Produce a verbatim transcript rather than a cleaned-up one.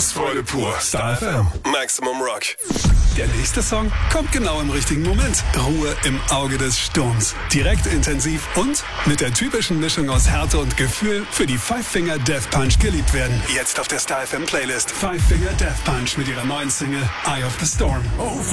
Lebensfreude pur. Star F M. Maximum Rock. Der nächste Song kommt genau im richtigen Moment. Ruhe im Auge des Sturms. Direkt, intensiv und mit der typischen Mischung aus Härte und Gefühl für die Five Finger Death Punch geliebt werden. Jetzt auf der Star F M Playlist. Five Finger Death Punch mit ihrer neuen Single Eye of the Storm. Oh.